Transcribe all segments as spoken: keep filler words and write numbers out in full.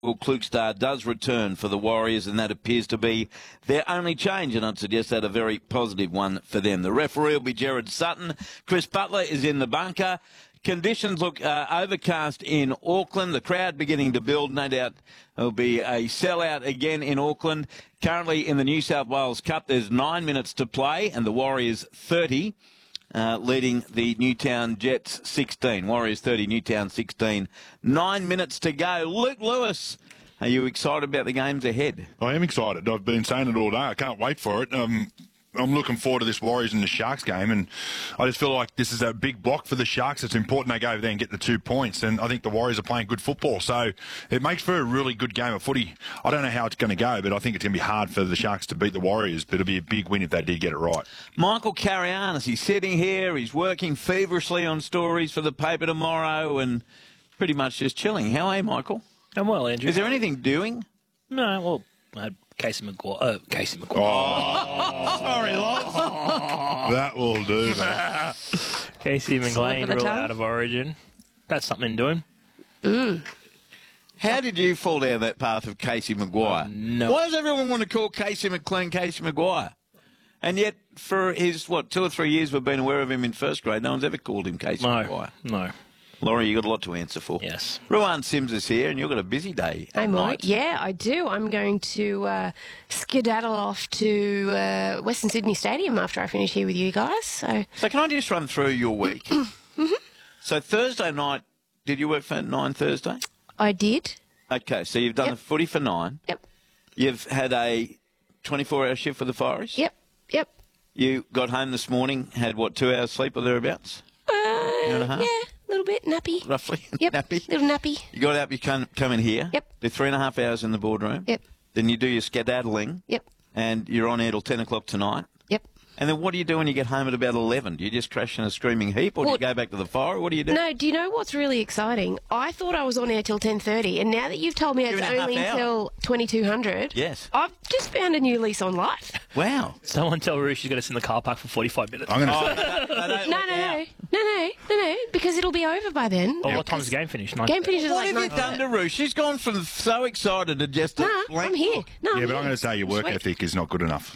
Will Klugstar does return for the Warriors, and that appears to be their only change, and I'd suggest that a very positive one for them. The referee will be Gerard Sutton. Chris Butler is in the bunker. Conditions look uh, overcast in Auckland. The crowd beginning to build. No doubt there'll be a sellout again in Auckland. Currently in the New South Wales Cup, there's nine minutes to play, and the Warriors thirty. Uh, leading the Newtown Jets sixteen. Warriors thirty, Newtown sixteen. Nine minutes to go. Luke Lewis, are you excited about the games ahead? I am excited. I've been saying it all day. I can't wait for it. Um, I'm looking forward to this Warriors and the Sharks game, and I just feel like this is a big block for the Sharks. It's important they go over there and get the two points, and I think the Warriors are playing good football, so it makes for a really good game of footy. I don't know how it's going to go, but I think it's going to be hard for the Sharks to beat the Warriors, but it'll be a big win if they did get it right. Michael Carianis, he's sitting here, he's working feverishly on stories for the paper tomorrow, and pretty much just chilling. How are you, Michael? I'm well, Andrew. Is there anything doing? No, well, I had Casey McGuire. Oh, Casey McGuire. Oh, sorry, Loz. That will do, mate. Casey McLean ruled out of Origin. That's something doing. Mm. How did you fall down that path of Casey McGuire? Uh, no. Why does everyone want to call Casey McLean Casey McGuire? And yet, for his, what, two or three years we've been aware of him in first grade, no one's ever called him Casey No, McGuire. no. Laurie, you've got a lot to answer for. Yes. Ruan Sims is here, and you've got a busy day. I'm night. right. Yeah, I do. I'm going to uh, skedaddle off to uh, Western Sydney Stadium after I finish here with you guys. So, So can I just run through your week? mm-hmm. So Thursday night, did you work for Nine Thursday? I did. Okay, so you've done Yep. the footy for Nine. Yep. You've had a twenty-four hour shift for the Fireys. Yep. Yep. You got home this morning, had, what, two hours sleep or thereabouts? Uh, and a half? yeah, a little bit nappy. Roughly? Yep. Nappy? Little nappy. You got out, you come, come in here. Yep. Do three and a half hours in the boardroom. Yep. Then you do your skedaddling. Yep. And you're on air till ten o'clock tonight. Yep. And then what do you do when you get home at about eleven? Do you just crash in a screaming heap, or Well, do you go back to the fire? What do you do? No, do you know what's really exciting? I thought I was on air till ten thirty, and now that you've told me Two it's and a half only hour. until twenty-two hundred, Yes. I've just found a new lease on life. Wow. Someone tell Roo she's got us in the car park for forty-five minutes. I'm going to Oh, say, they don't No, let no, you no, out. no, no, no, no, because it'll be over by then. Well, what time's the game finish? Nine. Game finishes What like have you nine. done to Ruth? She's gone from so excited to just a Nah, blank I'm here. look. No, yeah, I'm but I'm here. going to say your work Sweet. ethic is not good enough.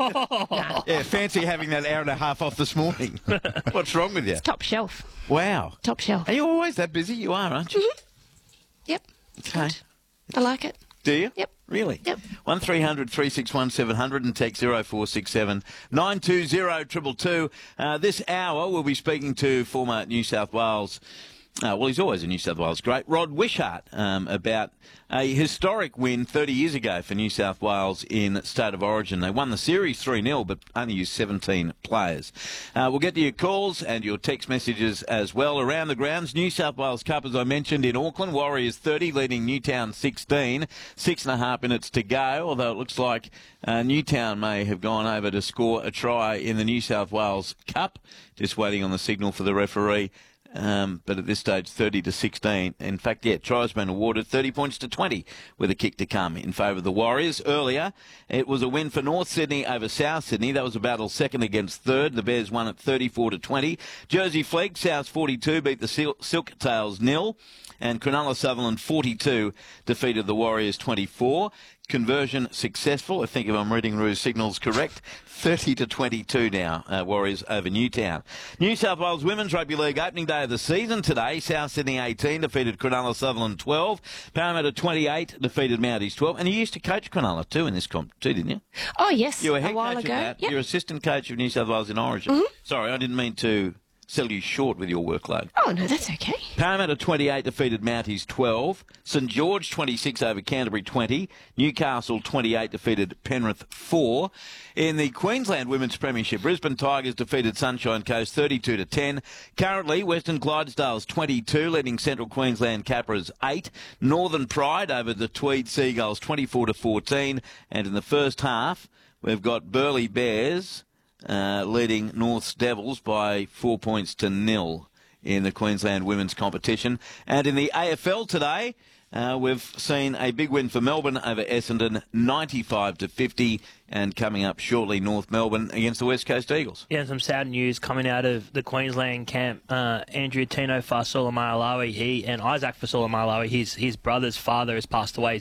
Nah, Yeah, fancy having that hour and a half off this morning. What's wrong with you? top shelf. Wow. Top shelf. Are you always that busy? You are, aren't you? Yep. Okay. I like it. Do you? Yep. Really? Yep. one three hundred three six one seven hundred and text zero four six seven nine two zero two two two. Uh, this hour we'll be speaking to former New South Wales, uh, well, he's always a New South Wales great, Rod Wishart, um, about a historic win thirty years ago for New South Wales in State of Origin. They won the series three nil, but only used seventeen players. Uh, we'll get to your calls and your text messages as well. Around the grounds, New South Wales Cup, as I mentioned, in Auckland. Warriors thirty, leading Newtown sixteen. Six and a half minutes to go, although it looks like uh, Newtown may have gone over to score a try in the New South Wales Cup. Just waiting on the signal for the referee. Um, but at this stage, thirty to sixteen. In fact, yeah, try's been awarded thirty points to twenty with a kick to come in favour of the Warriors. Earlier, it was a win for North Sydney over South Sydney. That was a battle second against third. The Bears won at thirty-four to twenty. Jersey Flegg, South forty-two, beat the Sil- Silk Tails nil. And Cronulla Sutherland forty-two defeated the Warriors twenty-four. Conversion successful. I think if I'm reading Rue's signals correct, thirty to twenty-two now, uh, Warriors over Newtown. New South Wales Women's Rugby League opening day of the season today. South Sydney eighteen defeated Cronulla Sutherland twelve. Parramatta twenty-eight defeated Mounties twelve. And you used to coach Cronulla too in this comp too, didn't you? Oh, yes. You were a head while coach ago. of that. Yep. You're assistant coach of New South Wales in Origin. Mm-hmm. Sorry, I didn't mean to sell you short with your workload. Oh, no, that's okay. Parramatta twenty-eight defeated Mounties twelve. St George twenty-six over Canterbury twenty. Newcastle twenty-eight defeated Penrith four. In the Queensland Women's Premiership, Brisbane Tigers defeated Sunshine Coast thirty-two to ten. Currently, Western Clydesdales twenty-two, leading Central Queensland Capras eight. Northern Pride over the Tweed Seagulls twenty-four to fourteen. And in the first half, we've got Burleigh Bears Uh, leading North's Devils by four points to nil in the Queensland women's competition. And in the A F L today, uh, we've seen a big win for Melbourne over Essendon, ninety-five to fifty, and coming up shortly, North Melbourne against the West Coast Eagles. Yeah, some sad news coming out of the Queensland camp. Uh, Andrew Tino Fasola Malawi, he and Isaac Fasola Malawi, his his brother's father has passed away.